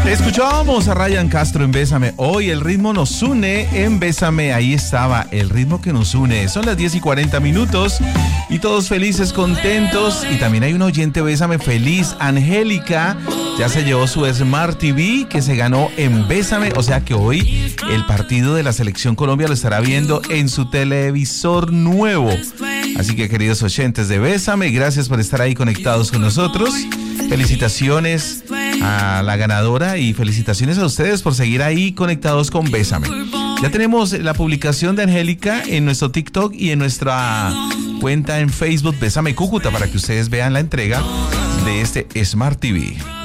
Escuchábamos a Ryan Castro en Bésame. Hoy el ritmo nos une en Bésame. Ahí estaba el ritmo que nos une. Son las 10:40 y todos felices, contentos. Y también hay un oyente Bésame feliz, Angélica. Ya se llevó su Smart TV que se ganó en Bésame. O sea que hoy el partido de la Selección Colombia lo estará viendo en su televisor nuevo. Así que, queridos oyentes de Bésame, gracias por estar ahí conectados con nosotros. Felicitaciones a la ganadora y felicitaciones a ustedes por seguir ahí conectados con Bésame. Ya tenemos la publicación de Angélica en nuestro TikTok y en nuestra cuenta en Facebook Bésame Cúcuta para que ustedes vean la entrega de este Smart TV.